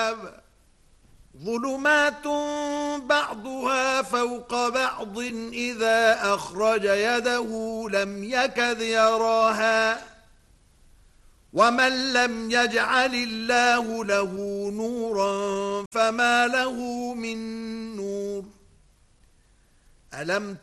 السحاب ظلمات بعضها فوق بعض إذا أخرج يده لم يكد يراها ومن لم يجعل الله له نورا فما له من نور ألم